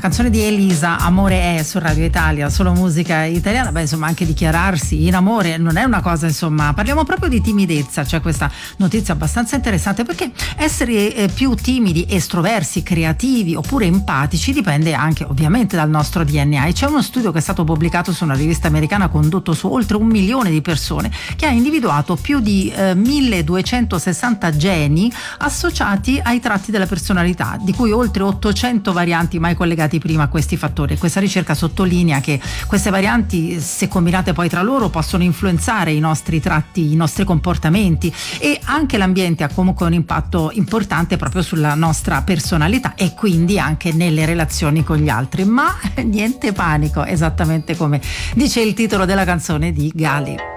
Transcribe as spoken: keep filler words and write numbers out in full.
canzone di Elisa, Amore è, su Radio Italia, solo musica italiana. Beh, insomma, anche dichiararsi in amore non è una cosa, insomma, parliamo proprio di timidezza. C'è questa notizia abbastanza interessante, perché essere eh, più timidi, estroversi, creativi oppure empatici dipende anche ovviamente dal nostro D N A, e c'è uno studio che è stato pubblicato su una rivista americana condotto su oltre un milione di persone, che ha individuato più di eh, milleduecentosessanta geni associati ai tratti della personalità, di cui oltre ottocento varianti mai collegati prima a questi fattori. Questa ricerca sottolinea che queste varianti, se combinate poi tra loro, possono influenzare i nostri tratti, i nostri comportamenti, e anche l'ambiente ha comunque un impatto importante proprio sulla nostra personalità e quindi anche nelle relazioni con gli altri. Ma niente panico, esattamente come dice il titolo della canzone di Gali.